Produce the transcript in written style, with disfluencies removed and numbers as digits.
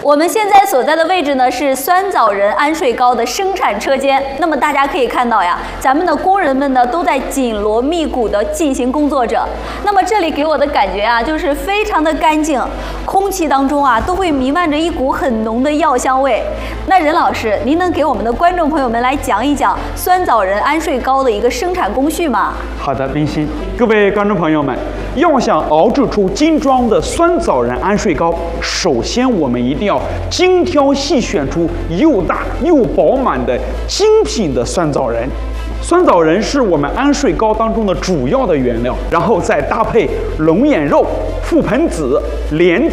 我们现在所在的位置呢是酸枣仁安睡糕的生产车间。那么大家可以看到呀，咱们的工人们呢都在紧锣密鼓地进行工作着。那么这里给我的感觉啊，就是非常的干净，空气当中啊都会弥漫着一股很浓的药香味。那任老师，您能给我们的观众朋友们来讲一讲酸枣仁安睡糕的一个生产工序吗？ 好的，冰心，各位观众朋友们，要想熬制出精装的酸枣仁安睡糕，首先我们一定要精挑细选出又大又饱满的精品的酸枣仁。酸枣仁是我们安睡糕当中的主要的原料，然后再搭配龙眼肉、覆盆子、莲子。